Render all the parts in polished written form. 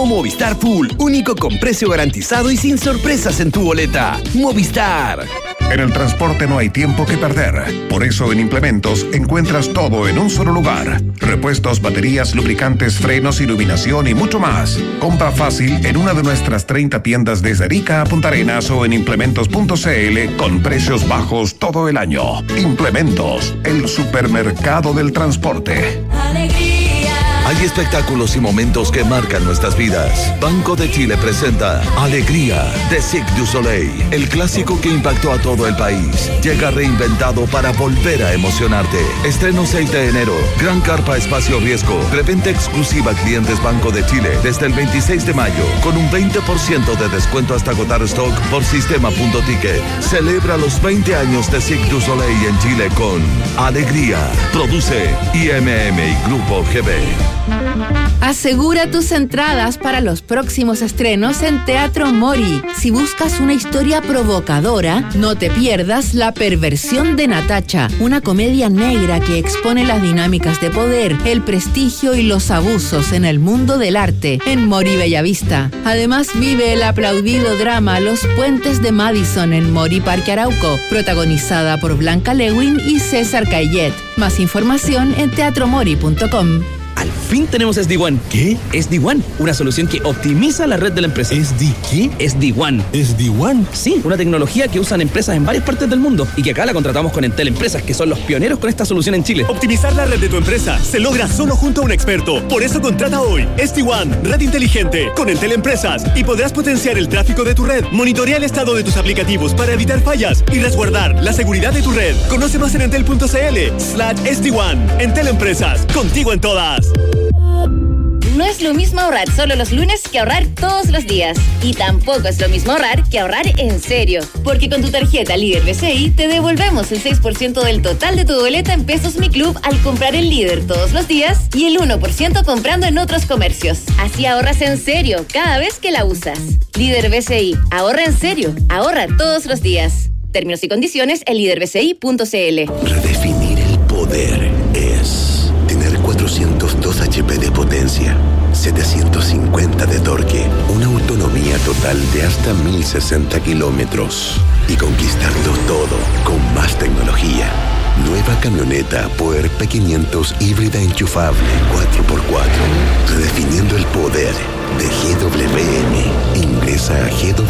Llegó Movistar Full, único con precio garantizado y sin sorpresas en tu boleta. Movistar. En el transporte no hay tiempo que perder. Por eso en Implementos encuentras todo en un solo lugar. Repuestos, baterías, lubricantes, frenos, iluminación y mucho más. Compra fácil en una de nuestras 30 tiendas desde Arica a Punta Arenas o en implementos.cl con precios bajos todo el año. Implementos, el supermercado del transporte. Hay espectáculos y momentos que marcan nuestras vidas. Banco de Chile presenta Alegría de Cirque du Soleil, el clásico que impactó a todo el país. Llega reinventado para volver a emocionarte. Estreno 6 de enero. Gran carpa espacio riesgo. Preventa exclusiva a clientes Banco de Chile desde el 26 de mayo con un 20% de descuento hasta agotar stock por sistema.ticket. Celebra los 20 años de Cirque du Soleil en Chile con Alegría. Produce IMM y Grupo GB. Asegura tus entradas para los próximos estrenos en Teatro Mori. Si buscas una historia provocadora, no te pierdas La perversión de Natacha, una comedia negra que expone las dinámicas de poder, el prestigio y los abusos en el mundo del arte en Mori Bellavista. Además, vive el aplaudido drama Los Puentes de Madison en Mori Parque Arauco, protagonizada por Blanca Lewin y César Caillet. Más información en teatromori.com. Al fin tenemos SD-WAN. ¿Qué? SD-WAN, una solución que optimiza la red de la empresa. ¿Qué? SD-WAN. ¿SD-WAN? Sí, una tecnología que usan empresas en varias partes del mundo y que acá la contratamos con Entel Empresas, que son los pioneros con esta solución en Chile. Optimizar la red de tu empresa se logra solo junto a un experto. Por eso contrata hoy SD-WAN, red inteligente, con Entel Empresas y podrás potenciar el tráfico de tu red, monitorear el estado de tus aplicativos para evitar fallas y resguardar la seguridad de tu red. Conoce más en entel.cl/SD-WAN. Entel Empresas, contigo en todas. No es lo mismo ahorrar solo los lunes que ahorrar todos los días. Y tampoco es lo mismo ahorrar que ahorrar en serio. Porque con tu tarjeta Líder BCI te devolvemos el 6% del total de tu boleta en Pesos Mi Club al comprar en Líder todos los días y el 1% comprando en otros comercios. Así ahorras en serio cada vez que la usas. Líder BCI, ahorra en serio, ahorra todos los días. Términos y condiciones en liderbci.cl. Redefinir el poder es tener 402 HP de potencia, 750 de torque, una autonomía total de hasta 1060 kilómetros y conquistarlo todo con más tecnología. Nueva camioneta Puer P500 híbrida enchufable 4x4. Redefiniendo el poder de GWM. Ingresa a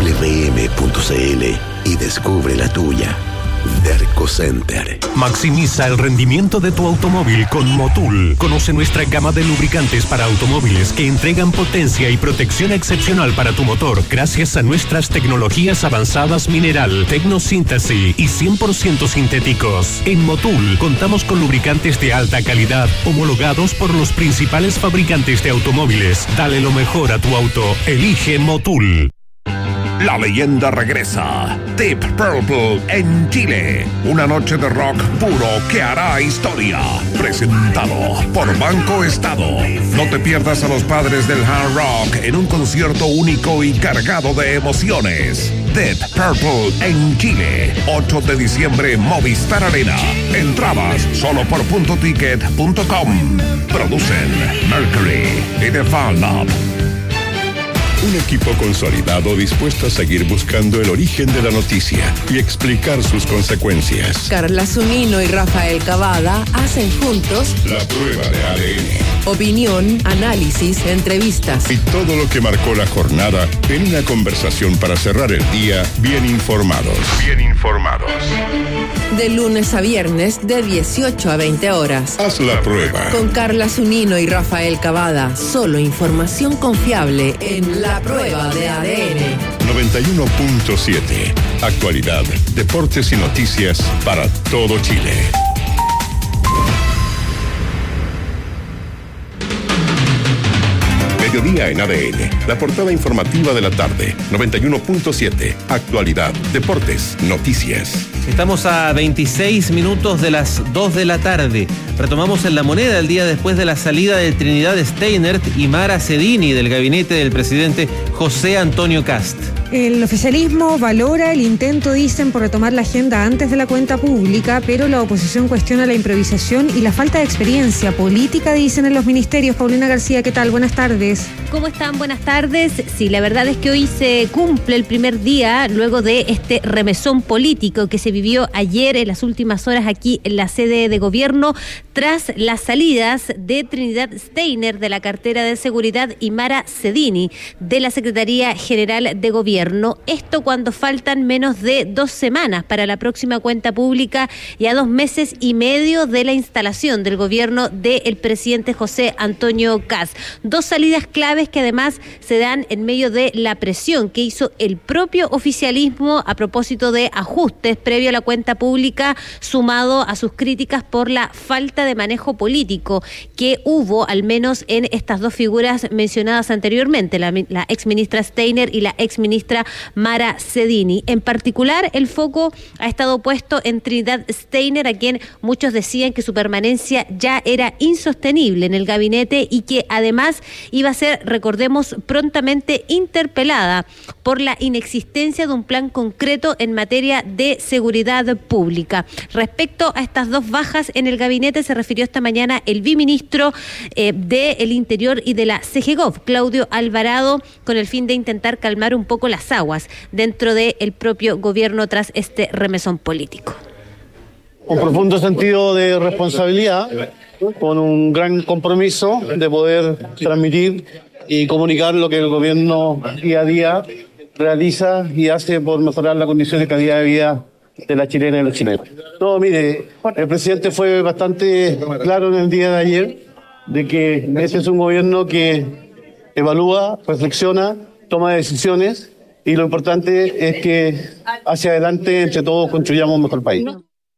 gwm.cl y descubre la tuya. Derco Center. Maximiza el rendimiento de tu automóvil con Motul. Conoce nuestra gama de lubricantes para automóviles que entregan potencia y protección excepcional para tu motor gracias a nuestras tecnologías avanzadas mineral, tecnosíntesis y 100% sintéticos. En Motul contamos con lubricantes de alta calidad homologados por los principales fabricantes de automóviles. Dale lo mejor a tu auto. Elige Motul. La leyenda regresa. Deep Purple en Chile. Una noche de rock puro que hará historia. Presentado por Banco Estado. No te pierdas a los padres del hard rock en un concierto único y cargado de emociones. Deep Purple en Chile. 8 de diciembre, Movistar Arena. Entradas solo por puntoticket.com. Producen Mercury y The Fan Lab. Un equipo consolidado dispuesto a seguir buscando el origen de la noticia y explicar sus consecuencias. Carla Zunino y Rafael Cavada hacen juntos La Prueba de ADN. Opinión, análisis, entrevistas Y todo lo que marcó la jornada en una conversación para cerrar el día bien informados. Bien informados. De lunes a viernes de 18 a 20 horas. Haz la prueba. Con Carla Zunino y Rafael Cavada. Solo información confiable en La Prueba de ADN. 91.7. Actualidad, deportes y noticias para todo Chile. Mediodía en ADN, la portada informativa de la tarde. 91.7. Actualidad, deportes, noticias. Estamos a 26 minutos de las 2 de la tarde. Retomamos en La Moneda el día después de la salida de Trinidad Steinert y Mara Cedini del gabinete del presidente José Antonio Kast. El oficialismo valora el intento, dicen, por retomar la agenda antes de la cuenta pública, pero la oposición cuestiona la improvisación y la falta de experiencia política, dicen en los ministerios. Paulina García, ¿qué tal? Buenas tardes. ¿Cómo están? Buenas tardes. Sí, la verdad es que hoy se cumple el primer día luego de este remesón político que se vivió ayer en las últimas horas aquí en la sede de gobierno tras las salidas de Trinidad Steinert de la cartera de Seguridad y Mara Cedini de la Secretaría General de Gobierno. Esto cuando faltan menos de 2 semanas para la próxima cuenta pública y a 2 meses y medio de la instalación del gobierno del presidente José Antonio Kast. 2 salidas claves que además se dan en medio de la presión que hizo el propio oficialismo a propósito de ajustes previo a la cuenta pública, sumado a sus críticas por la falta de manejo político que hubo al menos en estas 2 figuras mencionadas anteriormente, la exministra Steinert y la exministra Mara Cedini. En particular, el foco ha estado puesto en Trinidad Steinert, a quien muchos decían que su permanencia ya era insostenible en el gabinete y que además iba a ser, recordemos, prontamente interpelada por la inexistencia de un plan concreto en materia de seguridad pública. Respecto a estas 2 bajas en el gabinete, se refirió esta mañana el viceministro del Interior y de la CGGOV, Claudio Alvarado, con el fin de intentar calmar un poco las aguas dentro del propio gobierno tras este remesón político. Un profundo sentido de responsabilidad, con un gran compromiso de poder transmitir y comunicar lo que el gobierno día a día realiza y hace por mejorar la condición de calidad de vida de la chilena y los chilenos. No, mire, el presidente fue bastante claro en el día de ayer de que ese es un gobierno que evalúa, reflexiona, toma decisiones y lo importante es que hacia adelante entre todos construyamos un mejor país.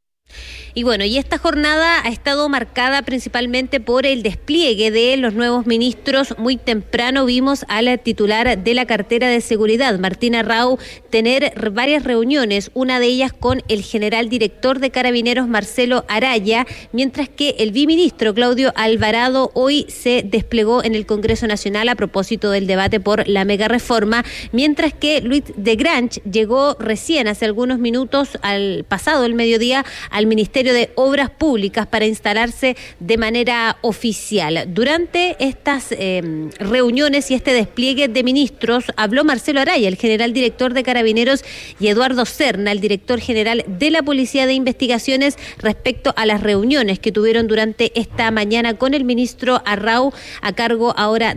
Y bueno, y esta jornada ha estado marcada principalmente por el despliegue de los nuevos ministros. Muy temprano vimos a la titular de la cartera de seguridad, Martina Rau, tener varias reuniones, una de ellas con el general director de Carabineros, Marcelo Araya, mientras que el viceministro Claudio Alvarado hoy se desplegó en el Congreso Nacional a propósito del debate por la mega reforma, mientras que Luis de Grange llegó recién hace algunos minutos, pasado el mediodía, al Ministerio de Obras Públicas para instalarse de manera oficial. Durante estas reuniones y este despliegue de ministros habló Marcelo Araya, el general director de Carabineros, y Eduardo Serna, el director general de la Policía de Investigaciones, respecto a las reuniones que tuvieron durante esta mañana con el ministro Arrau, a cargo ahora